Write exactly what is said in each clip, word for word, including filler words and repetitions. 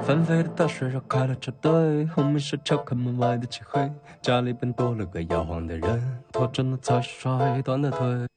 纷飞的大水绕开了车队，我们是敲开门外的漆黑，家里边多了个摇晃的人，拖着那才摔断的腿。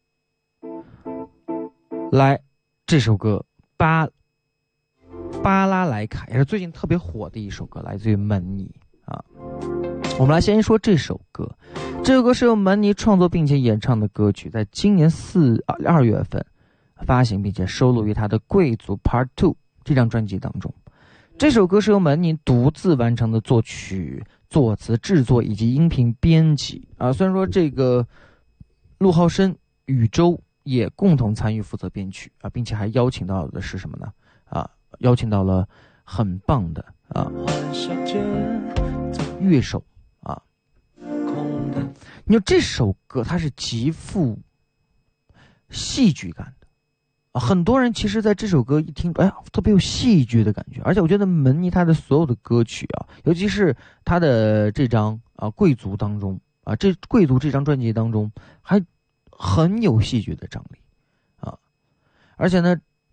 来，这首歌巴巴拉莱卡也是最近特别火的一首歌，来自于门尼啊。我们来先说这首歌，这首歌是由门尼创作并且演唱的歌曲，在今年四二月份发行，并且收录于他的《贵族 Part 二》这张专辑当中。这首歌是由门尼独自完成的作曲、作词、制作以及音频编辑啊。虽然说这个陆浩生、宇宙也共同参与负责编曲啊，并且还邀请到的是什么呢？啊，邀请到了很棒的啊乐手啊。你说这首歌它是极富戏剧感的啊，很多人其实在这首歌一听，哎呀，特别有戏剧的感觉。而且我觉得门尼他的所有的歌曲啊，尤其是他的这张啊贵族当中啊，这贵族这张专辑当中还很有戏剧的张力啊。而且呢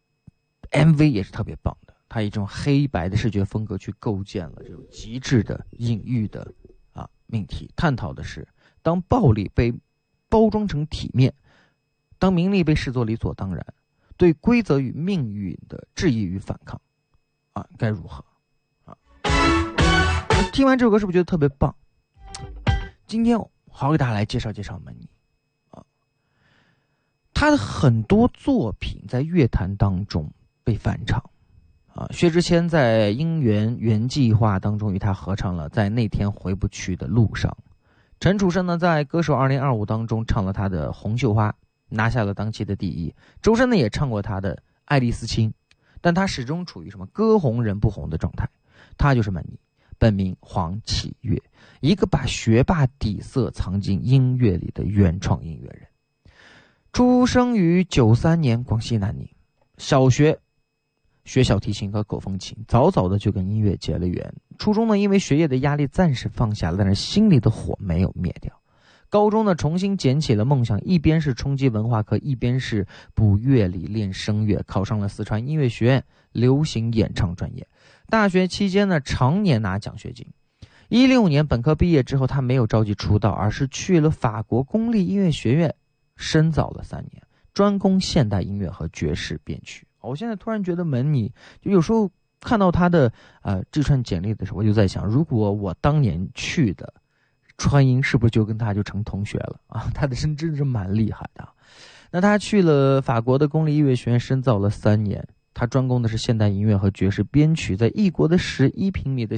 M V 也是特别棒的，他以这种黑白的视觉风格去构建了这种极致的隐喻的啊命题，探讨的是当暴力被包装成体面，当名利被视作理所当然，对规则与命运的质疑与反抗啊该如何啊。听完这首歌是不是觉得特别棒？今天好给大家来介绍介绍门尼啊，他的很多作品在乐坛当中被翻唱啊。薛之谦在《姻缘原计划》当中与他合唱了《在那天回不去的路上》，陈楚生呢在《歌手二零二五》当中唱了他的《红绣花》，拿下了当期的第一。周深呢也唱过他的《爱丽丝倾》，但他始终处于什么歌红人不红的状态。他就是门尼，本名黄启岳，一个把学霸底色藏进音乐里的原创音乐人。出生于九三年广西南宁，小学学小提琴和口风琴，早早的就跟音乐结了缘。初中呢因为学业的压力暂时放下了，但是心里的火没有灭掉。高中呢重新捡起了梦想，一边是冲击文化课，一边是补乐理练声乐，考上了四川音乐学院流行演唱专业。大学期间呢常年拿奖学金。一六年本科毕业之后，他没有着急出道，而是去了法国公立音乐学院深造了三年，专攻现代音乐和爵士编曲。我现在突然觉得门尼，就有时候看到他的呃这串简历的时候，我就在想，如果我当年去的川音，是不是就跟他就成同学了啊？他的真真是蛮厉害的。那他去了法国的公立音乐学院深造了三年，他专攻的是现代音乐和爵士编曲，在异国的十一平米的